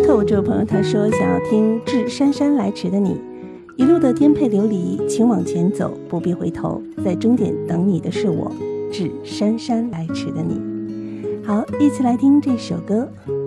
Echo 这位朋友他说想要听致姗姗来迟的你，一路的颠沛流离，请往前走，不必回头，在终点等你的是我，致姗姗来迟的你。好，一起来听这首歌。